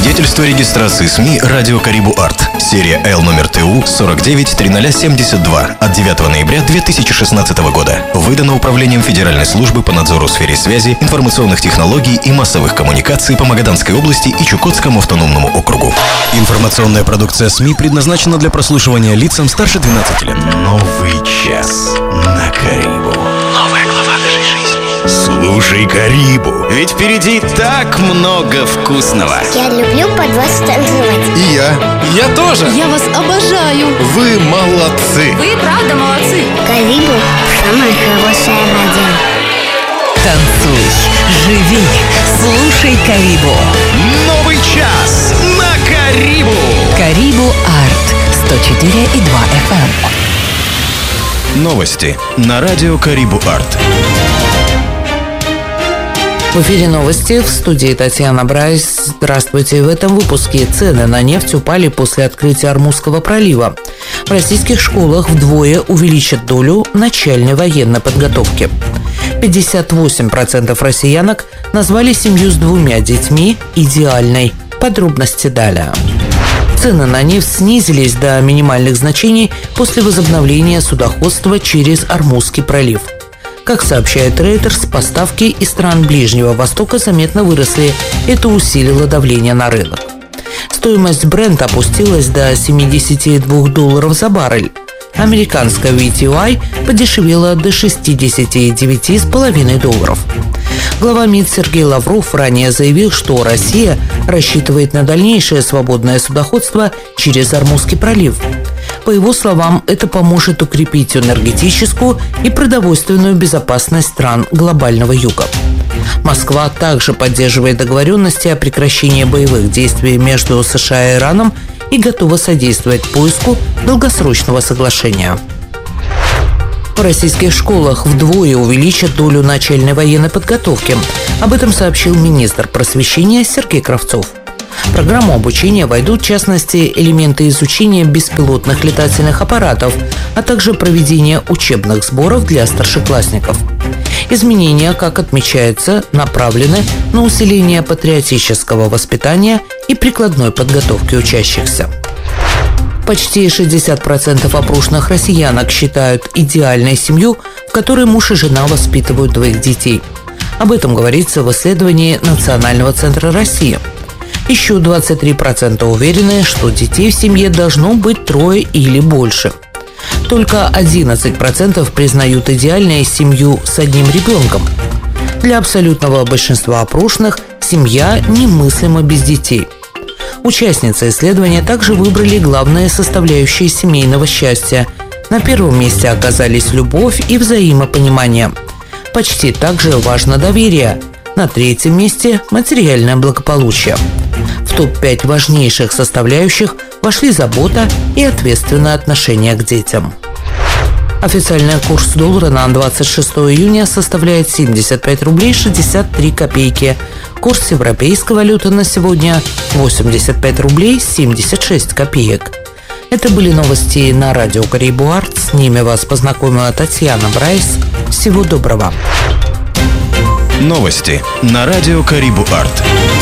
Свидетельство регистрации СМИ «Радио Карибу Арт». Серия Л номер ТУ 49-0072 от 9 ноября 2016 года. Выдано Управлением Федеральной службы по надзору в сфере связи, информационных технологий и массовых коммуникаций по Магаданской области и Чукотскому автономному округу. Информационная продукция СМИ предназначена для прослушивания лицам старше 12 лет. Новый час на Карибу. Новая глава нашей жизни. Слушай Карибу, ведь впереди так много вкусного. Я люблю под вас танцевать. И я тоже. Я вас обожаю. Вы молодцы. Вы правда молодцы. Карибу – самое хорошее радио. Танцуй, живи, слушай Карибу. Новый час на Карибу. Карибу Арт 104,2 FM. Новости на радио Карибу Арт. В эфире новости, в студии Татьяна Брайс. Здравствуйте. В этом выпуске цены на нефть упали после открытия Ормузского пролива. В российских школах вдвое увеличат долю начальной военной подготовки. 58% россиянок назвали семью с 2 детьми идеальной. Подробности далее. Цены на нефть снизились до минимальных значений после возобновления судоходства через Ормузский пролив. Как сообщает Reuters, поставки из стран Ближнего Востока заметно выросли. Это усилило давление на рынок. Стоимость Brent опустилась до $72 за баррель. Американская WTI подешевела до $69,5. Глава МИД Сергей Лавров ранее заявил, что Россия рассчитывает на дальнейшее свободное судоходство через Ормузский пролив. По его словам, это поможет укрепить энергетическую и продовольственную безопасность стран глобального юга. Москва также поддерживает договоренности о прекращении боевых действий между США и Ираном и готова содействовать поиску долгосрочного соглашения. В российских школах вдвое увеличат долю начальной военной подготовки. Об этом сообщил министр просвещения Сергей Кравцов. В программу обучения войдут, в частности, элементы изучения беспилотных летательных аппаратов, а также проведение учебных сборов для старшеклассников. Изменения, как отмечается, направлены на усиление патриотического воспитания и прикладной подготовки учащихся. Почти 60% опрошенных россиянок считают идеальной семью, в которой муж и жена воспитывают 2 детей. Об этом говорится в исследовании Национального центра России. Еще 23% уверены, что детей в семье должно быть 3 или больше. Только 11% признают идеальной семью с 1 ребенком. Для абсолютного большинства опрошенных семья немыслима без детей. Участницы исследования также выбрали главные составляющие семейного счастья. На первом месте оказались любовь и взаимопонимание. Почти так же важно доверие. На 3-м месте – материальное благополучие. В топ-5 важнейших составляющих вошли забота и ответственное отношение к детям. Официальный курс доллара на 26 июня составляет 75 рублей 63 копейки. Курс европейской валюты на сегодня – 85 рублей 76 копеек. Это были новости на радио Карибу Арт. С ними вас познакомила Татьяна Брайс. Всего доброго. Новости на радио Карибу Арт.